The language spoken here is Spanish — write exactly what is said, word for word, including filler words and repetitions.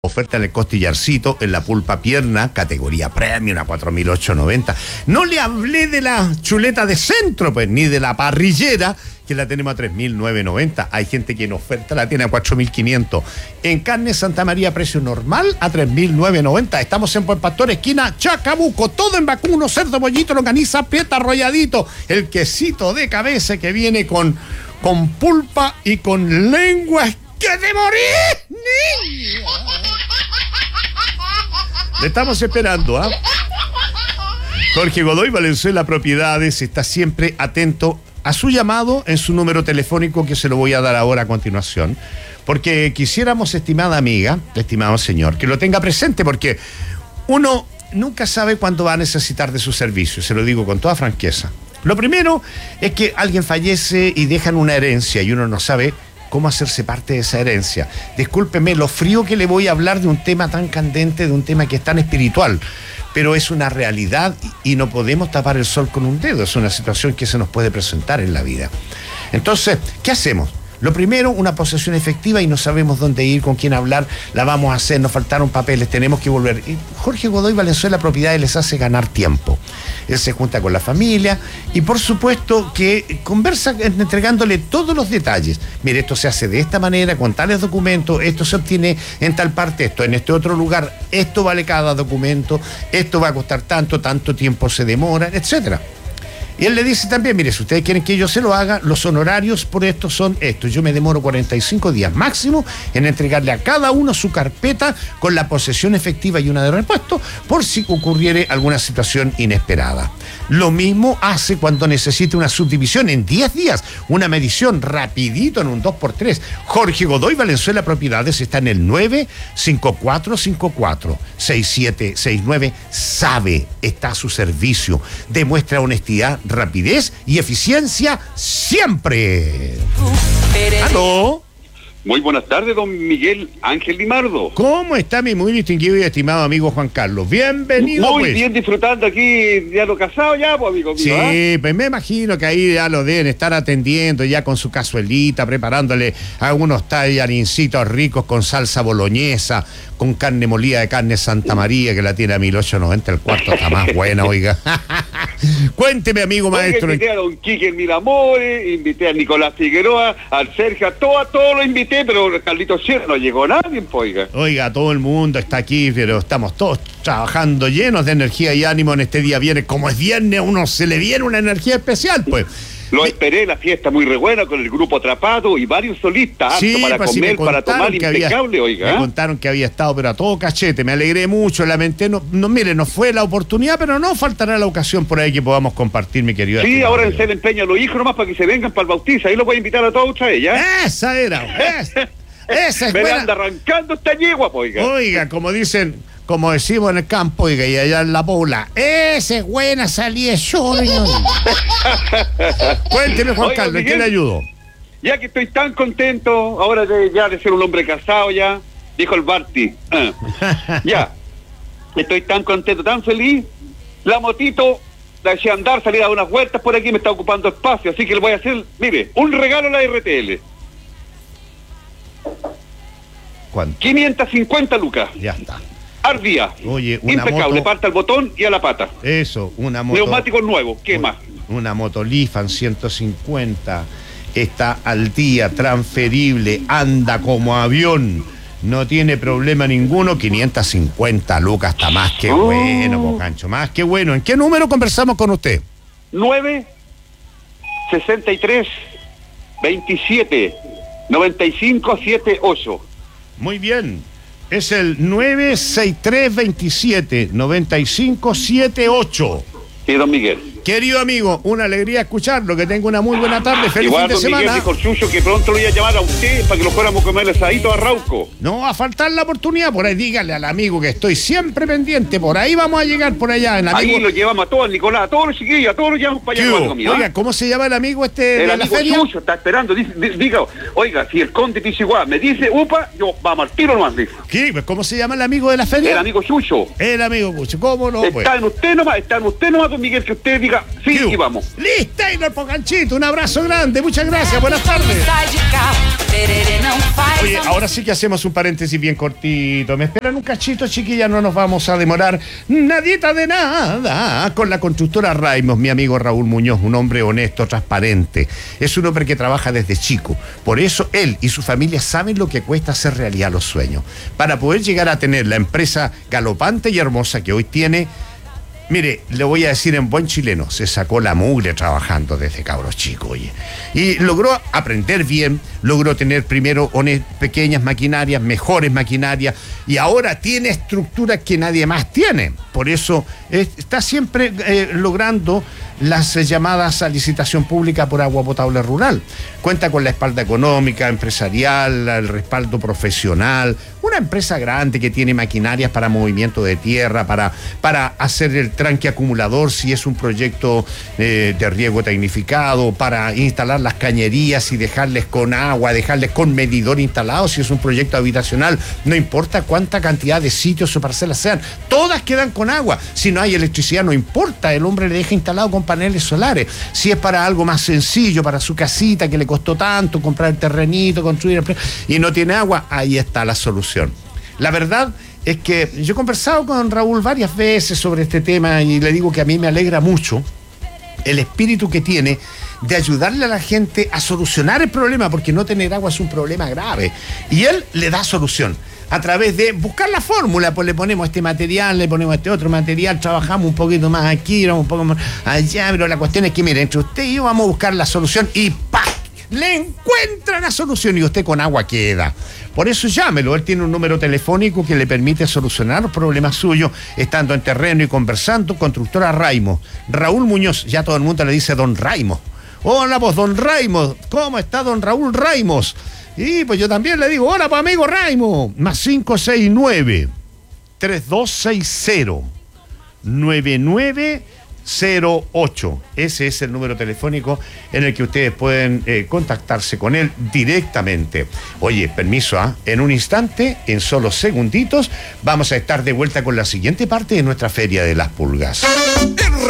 Oferta en el costillarcito, en la pulpa pierna, categoría premium a cuatro mil ochocientos noventa. No le hablé de la chuleta de centro, pues, ni de la parrillera, que la tenemos a tres mil novecientos noventa. Hay gente que en oferta la tiene a cuatro mil quinientos. En carne Santa María, precio normal a tres mil novecientos noventa. Estamos en Buen Pastor, esquina Chacabuco. Todo en vacuno, cerdo, pollito, longaniza, prieta, arrolladito. El quesito de cabeza que viene con, con pulpa y con lengua. ¡Que te morís, niña! Le estamos esperando, ¿ah? ¿eh? Jorge Godoy Valenzuela Propiedades está siempre atento a su llamado en su número telefónico, que se lo voy a dar ahora a continuación, porque quisiéramos, estimada amiga, estimado señor, que lo tenga presente, porque uno nunca sabe cuándo va a necesitar de su servicio, se lo digo con toda franqueza. Lo primero es que alguien fallece y dejan una herencia y uno no sabe cómo hacerse parte de esa herencia. Discúlpeme lo frío que le voy a hablar de un tema tan candente, de un tema que es tan espiritual, pero es una realidad y no podemos tapar el sol con un dedo. Es una situación que se nos puede presentar en la vida. Entonces, ¿qué hacemos? Lo primero, una posesión efectiva y no sabemos dónde ir, con quién hablar, la vamos a hacer, nos faltaron papeles, tenemos que volver. Y Jorge Godoy Valenzuela Propiedades les hace ganar tiempo. Él se junta con la familia y por supuesto que conversa entregándole todos los detalles. Mire, esto se hace de esta manera, con tales documentos, esto se obtiene en tal parte, esto en este otro lugar, esto vale cada documento, esto va a costar tanto, tanto tiempo se demora, etcétera. Y él le dice también, mire, si ustedes quieren que yo se lo haga, los honorarios por esto son estos. Yo me demoro cuarenta y cinco días máximo en entregarle a cada uno su carpeta con la posesión efectiva y una de repuesto, por si ocurriere alguna situación inesperada. Lo mismo hace cuando necesite una subdivisión en diez días, una medición rapidito en un dos por tres. Jorge Godoy Valenzuela Propiedades está en el nueve cinco cuatro cinco cuatro seis siete seis nueve. Sabe, está a su servicio. Demuestra honestidad, rapidez y eficiencia siempre. ¿Aló? Muy buenas tardes, don Miguel Ángel Limardo. ¿Cómo está mi muy distinguido y estimado amigo Juan Carlos? Bienvenido. Muy pues. bien, disfrutando aquí, ya lo casado ya, pues, amigo mío. Sí, ¿eh? pues me imagino que ahí ya lo deben estar atendiendo ya con su cazuelita, preparándole algunos tallarincitos ricos con salsa boloñesa, con carne molida de carne Santa María, que la tiene a mil ochocientos noventa, el cuarto está más buena, oiga. Cuénteme, amigo Oiga, maestro. invité a don Quique Miramore, invité a Nicolás Figueroa, al Sergio, a todo, a todos lo invité, pero Carlitos Sierra no llegó nadie, pues, oiga. Oiga, todo el mundo está aquí, pero estamos todos trabajando llenos de energía y ánimo en este día viernes. Como es viernes, a uno se le viene una energía especial, pues. Lo esperé, la fiesta muy re buena con el grupo Atrapado y varios solistas, Sí, apto para pues, comer, sí, para tomar, que impecable, había, oiga. Me ¿eh? contaron que había estado, pero a todo cachete. Me alegré mucho, lamenté. No, no, mire, no fue la oportunidad, pero no faltará la ocasión por ahí que podamos compartir, mi querido. Sí, ahora en amigo. se le empeña a los hijos nomás para que se vengan para el bautizo. Ahí lo voy a invitar a todos ustedes, ¿ya? Esa era, esa, esa es Me buena. anda arrancando esta yegua, pues, oiga. Oiga, como dicen, como decimos en el campo, oiga, y allá en la pobla, esa es buena salida yo. Cuénteme, Juan Oiga, Carlos, ¿en qué Miguel, le ayudo? Ya que estoy tan contento, ahora de, ya de ser un hombre casado ya, dijo el Barty. Ah. Ya, estoy tan contento, tan feliz. La motito la eché a andar, salir a dar unas vueltas por aquí, me está ocupando espacio, así que le voy a hacer, mire, un regalo a la R T L. ¿Cuánto? quinientas cincuenta lucas. Ya está. Ardía. Oye, una impecable, moto- parta al botón y a la pata. Eso, una moto. Neumáticos nuevos, ¿qué un- más? Una moto Lifan ciento cincuenta, está al día, transferible, anda como avión, no tiene problema ninguno, quinientas cincuenta lucas, está más que Oh. bueno, Bocancho, más que bueno. ¿En qué número conversamos con usted? nueve sesenta y tres veintisiete noventa y cinco setenta y ocho. Muy bien, es el nueve sesenta y tres veintisiete noventa y cinco setenta y ocho. Sí, don Miguel. Querido amigo, una alegría escucharlo, que tenga una muy buena tarde, feliz Igual, fin de don Miguel semana. dijo el Chucho que pronto lo iba a llamar a usted para que lo fuéramos a comer el asadito a Rauco. No va a faltar la oportunidad, por ahí dígale al amigo que estoy siempre pendiente, por ahí vamos a llegar por allá. El amigo... Ahí lo llevamos a todos, Nicolás, a todos los chiquillos, a todos los llevamos para ¿Qué allá. hubo? amigo mío, ¿eh? Oiga, ¿cómo se llama el amigo este El de la amigo feria? Chucho está esperando, dice, di- diga, oiga, si el conde Pichiguá me dice upa, yo vamos al tiro nomás, dice. ¿Qué? Pues, ¿cómo se llama el amigo de la feria? El amigo Chucho. El amigo Cucho, ¿cómo no? Pues? Está en usted nomás, está en usted nomás, don Miguel, que usted diga diga sí y vamos. Liz Taylor Pocanchito, un abrazo grande, muchas gracias, buenas tardes. Oye, ahora sí que hacemos un paréntesis bien cortito. Me esperan un cachito, chiquilla, no nos vamos a demorar nadita de nada. Con la constructora Raimos, mi amigo Raúl Muñoz, un hombre honesto, transparente. Es un hombre que trabaja desde chico. Por eso él y su familia saben lo que cuesta hacer realidad los sueños. Para poder llegar a tener la empresa galopante y hermosa que hoy tiene, mire, le voy a decir en buen chileno, se sacó la mugre trabajando desde cabros chicos, oye. Y logró aprender bien, logró tener primero honest, pequeñas maquinarias, mejores maquinarias, y ahora tiene estructuras que nadie más tiene. Por eso eh, está siempre eh, logrando las eh, llamadas a licitación pública por agua potable rural. Cuenta con la espalda económica, empresarial, el respaldo profesional, una empresa grande que tiene maquinarias para movimiento de tierra, para, para hacer el tranque acumulador si es un proyecto eh, de riego tecnificado, para instalar las cañerías y dejarles con agua, dejarles con medidor instalado si es un proyecto habitacional, no importa cuánta cantidad de sitios o parcelas sean, todas quedan con agua. Si no hay electricidad no importa, el hombre le deja instalado con paneles solares. Si es para algo más sencillo, para su casita que le costó tanto comprar el terrenito, construir el... y no tiene agua, ahí está la solución. La verdad es que yo he conversado con Raúl varias veces sobre este tema y le digo que a mí me alegra mucho el espíritu que tiene de ayudarle a la gente a solucionar el problema, porque no tener agua es un problema grave. Y él le da solución a través de buscar la fórmula, pues le ponemos este material, le ponemos este otro material, trabajamos un poquito más aquí, un poco más allá, pero la cuestión es que, mire, entre usted y yo vamos a buscar la solución y ¡pah! Le encuentra la solución y usted con agua queda. Por eso llámelo, él tiene un número telefónico que le permite solucionar los problemas suyos estando en terreno y conversando. Constructora Raimos, Raúl Muñoz, ya todo el mundo le dice don Raimos. Hola, pues don Raimos, ¿cómo está don Raúl Raimos? Y pues yo también le digo, hola, pues amigo Raimos, más cinco seis nueve, tres dos seis cero, nueve nueve cero ocho. Ese es el número telefónico en el que ustedes pueden eh, contactarse con él directamente. Oye, permiso, ¿ah? En un instante, en solo segunditos, vamos a estar de vuelta con la siguiente parte de nuestra Feria de las Pulgas.